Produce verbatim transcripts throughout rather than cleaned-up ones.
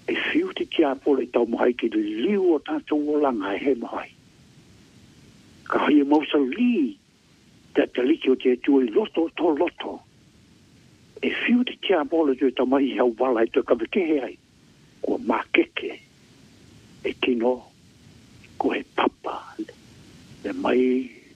e fiu te tia pole tau mai ki le liu o tātou o langa e he mai. Ka hai e mausa li, te te liki o te tua i loto to loto. E fiu te tia pole tui tau mai hau wala i tui kawekehe ai. Kua makeke, e kino, ko he papa, le mai,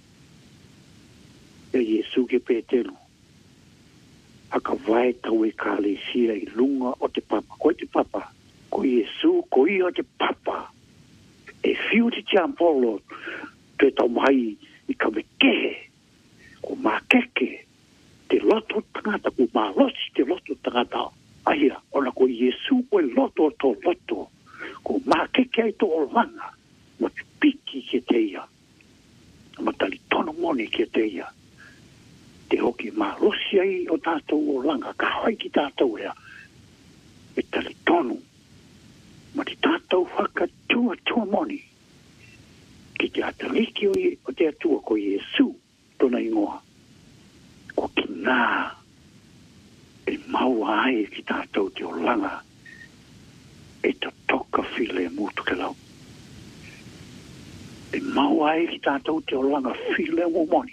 e Yesu ke pētelu. Haka vai tau e ka le sia i lunga o te papa. Ko te papa, ko Yesu, ko i o te papa. E fiu te tia polo, te tau mai i ka wekehe, ko makeke, te loto tangata, ko malosi te loto tangata. Aia, ona ko Yesu ko e loto to loto, ko makeke ai to o langa, ma te piki ke te ia, ma tali tono moni ke te ia. Te hoki malosi ai o tātou o langa, ka hoi ki tātou ea, e tali tono, ma te tātou whaka tua tua moni, ki te atariki o, o te atua ko Yesu, tona ingoa, ko ki nā, e maua ai ki tātou te o langa, e te toka file e mūtu ke lau. E maua ai ki tātou te o langa file o moni.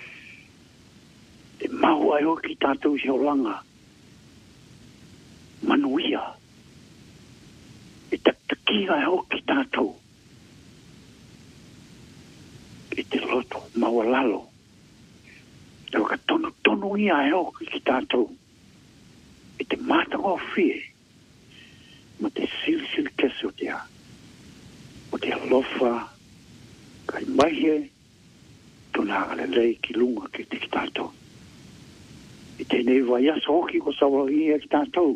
E maua ai o ki tātou te o langa manuia. E taktakia ai o ki tātou. E te loto maua lalo. E waka tono tono ia ai o ki tātou. E te mātanga o fie. Ma te sili sili kese o te a. O te alofa kai maihe tona ale lei ki lunga ki te ki tātou. I tēnei vai asa hoki ko sawaria ki tātou.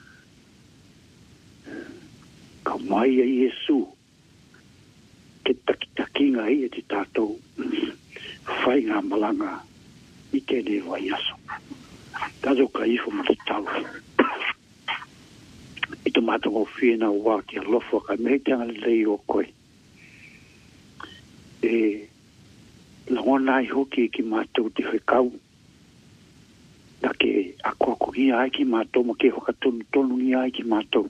Ka mai a Yesu. Ke takitakinga i e te tātou. Whai ngā malanga i tēnei vai asa. Tazo ka ifo ma te tau. I te mātanga o whiena o wā ki a lofa ka meitanga lei o koe. E la ona i hoki ki mātou te whekau. Na ke a koko hi ai ki mātou, ma ke hoka tonu tonu hi ai ki mātou.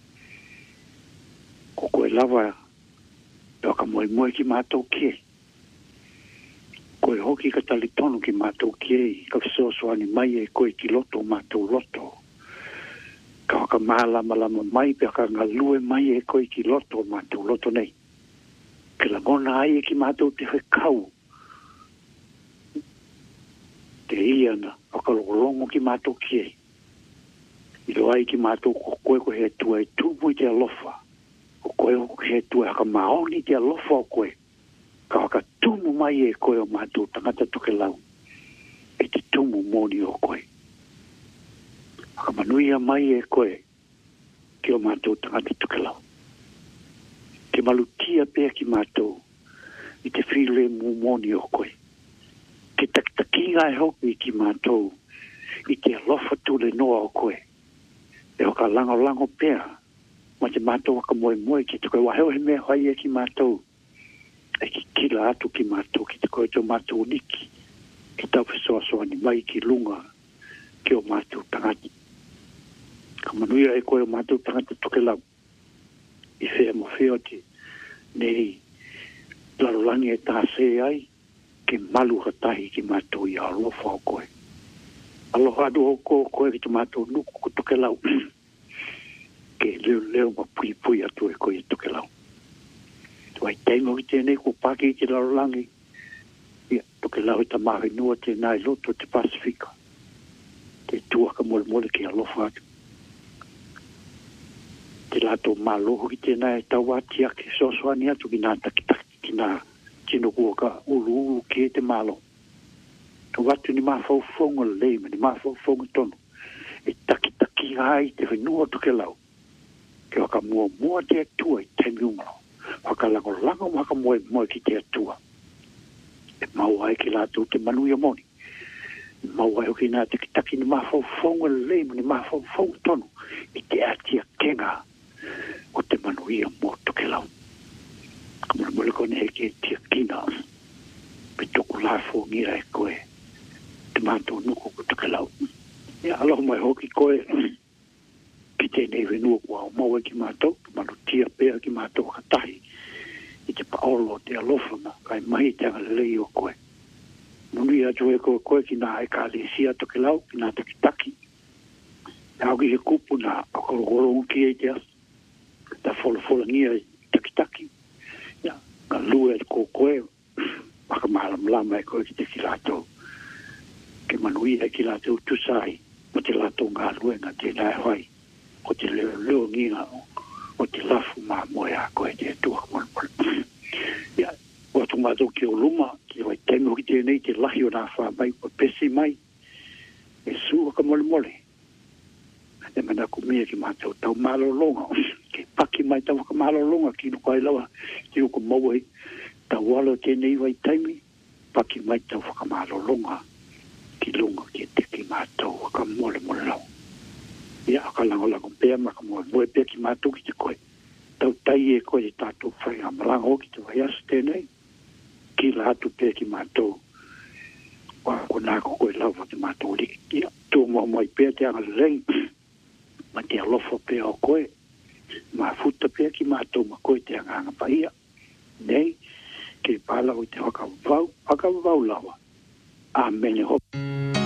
Ko koe lawa, e waka moe moe ki mātou kie. Koe hoki ka tali tonu ki mātou kie, ka fisosoani mai e koe ki loto mātou loto. Ka waka mālama lama mai, pe ka ngalue mai e koe ki loto mātou loto nei. Ke la ngona ai e ki mātou te whekau. Te iana, o ka longo ki mātou kie. I lo ai ki mātou ko koe ko he tua e tupu i te alofa. Ko koe ko he tua haka maoni te alofa o koe. Ka haka tumu mai e koe o mātou tangata toke lau. E te tumu moni o koe. Haka manuia mai e koe ki o mātou tangata toke lau. Ke malutia pēr ki mātou i te while mu moni o koe. Ke taktakinga e hoki ki mātou i te alofa tūle noa o koe. E hoka lango lango pēr. Ma te mātou waka moe moe ki te koe waheo he mea hai e ki mātou. E ki kila atu ki mātou ki te koe tō mātou niki. Ki tau whesoa soani mai ki lunga ki o mātou tangati. Ka manuia e koe o mātou tangati toke lau. I whea mo whea te nei larolangi e tāse ai. Ke malu hatahi ki mātou i alofa o koe. Aloha adu o koe koe ki te mātou nuku ko toke lau. Ke leo leo ma pui pui atu e koe i toke lau. Tuai tengo ki tēnei ko pāki i te larolangi. Ia, toke lau i ta mahi nua tēnai loto te Pasifika. Te tuaka mole mole ki alofa atu. Te lato māloho ki tēnai tau ati ake sosoani atu ki nā takitaki ki nā tino kua ka ulu ulu ke te malo. Tau atu ni mawhau whaunga leima, ni mawhau whaunga tono. E taki taki hai te whenua toke lau. Ke waka mua mua te atua i temi umaro. Waka lango lango waka moe moe ki te atua. E mau ai ki lātou te manuia moni. Mau ai hoki nā taki taki ni mawhau whaunga leima, ni mawhau whaunga tono. I te atia kenga o te manuia mo toke lau. Kamuna mule kone he ke tia kina. Pe toku lafo ngira e koe. Te mātou nuku ko toke lau. Ia aloha mai hoki koe. ki tēnei whenua kua o maua ki mātou, ki manu tia pēa ki mātou katahi, i te paolo te alofana, kai mahi te angalelei o koe. Nuni atu e koe koe ki nā e ka lesia toke lau, ki nā takitaki. Nā ki he kupu nā akorogoro ki e te as, ta whola ngia takitaki. Ia, ngā lua e ko koe, waka malam lama e koe ki te ki lātou. Ke manui e ki lātou tusai, mo te lātou ngā luenga te nai hoi, o te leo leo ngia, o te lafu mā moe a koe te tuak monopolo. Ia, o tu mātou ki o luma, ki o tēmu ki tēnei te lahi o nā whā mai, o pesi mai, e sūa ka mole mole. E mana ku mea ki mātou tau mālolonga, ke paki mai tau ka mālolonga, ki nuka i lawa, ki nuka mauai, tau walo tēnei wai taimi, paki mai tau whaka mālolonga, ki lunga ki te ki mātou waka mole mole lau. Ia ka langolango pēa, maka moe moe pēa ki mātou ki te koe. Tau tai e koe te tātou whai amarango ki te wai asa tēnei, ki la atu pēa ki mātou, wa ko nāko koe lawa ki mātou li. Ia, tō mua mai pēa te anga rei, ma te alofa pēa o koe, ma futa pēa ki mātou ma koe te anga anga paia. Nei, ke pāla o te waka vau, waka vau lawa. Amen.